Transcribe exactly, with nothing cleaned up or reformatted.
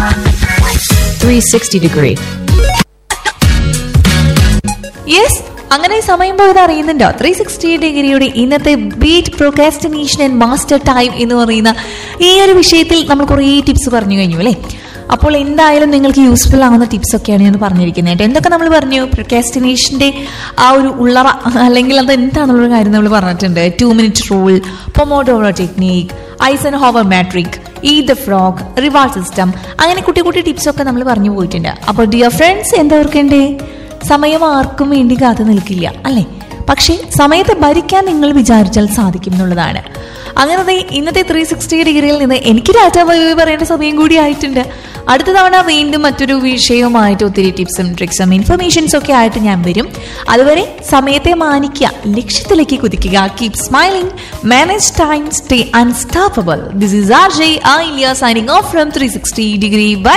three sixty degree. Yes, അങ്ങനെ സമയം പോയത് അറിയുന്നുണ്ടോ? ത്രീ സിക്സ്റ്റി ഡിഗ്രിയുടെ ഇന്നത്തെ beat procrastination and master time എന്ന് പറയുന്ന ഈ ഒരു വിഷയത്തിൽ നമ്മൾ കുറേ ടിപ്സ് പറഞ്ഞു കഴിഞ്ഞു അല്ലേ? അപ്പോൾ എന്തായാലും നിങ്ങൾക്ക് യൂസ്ഫുൾ ആവുന്ന ടിപ്സ് ഒക്കെയാണ് ഞാൻ പറഞ്ഞിരിക്കുന്നത്. എന്തൊക്കെ നമ്മൾ പറഞ്ഞു? പ്രൊക്രാസ്റ്റിനേഷന്റെ ആ ഒരു ഉള്ളറ അല്ലെങ്കിൽ അത് എന്താണെന്നുള്ള കാര്യം നമ്മൾ പറഞ്ഞിട്ടുണ്ട്. Two minute rule, Pomodoro technique, Eisenhower matric, eat the frog, reward system, അങ്ങനെ കുട്ടി കുട്ടി ടിപ്സ് ഒക്കെ നമ്മൾ പറഞ്ഞു പോയിട്ടുണ്ട്. അപ്പോൾ ഡിയർ ഫ്രണ്ട്സ്, എന്താ ഓർക്കണ്ടേ? സമയം ആർക്കും വേണ്ടി കാത്തു നിൽക്കില്ല അല്ലേ? പക്ഷേ സമയത്തെ ഭരിക്കാൻ നിങ്ങൾ വിചാരിച്ചാൽ സാധിക്കും എന്നുള്ളതാണ്. അങ്ങനെ ഇന്നത്തെ ത്രീ സിക്സ്റ്റി ഡിഗ്രിയിൽ നിന്ന് എനിക്ക് ടാറ്റ ബൈ ബൈ പറയേണ്ട സമയം കൂടി ആയിട്ടുണ്ട്. അടുത്ത തവണ വീണ്ടും മറ്റൊരു വിഷയവുമായിട്ട് ഒത്തിരി ടിപ്സും ട്രിക്സും ഇൻഫർമേഷൻസും ഒക്കെ ആയിട്ട് ഞാൻ വരും. അതുവരെ സമയത്തെ മാനിക്കുക, ലക്ഷ്യത്തിലേക്ക് കുതിക്കുക. Keep smiling, manage time, stay unstoppable. This is R J Ayilya signing off from three sixty degree. By.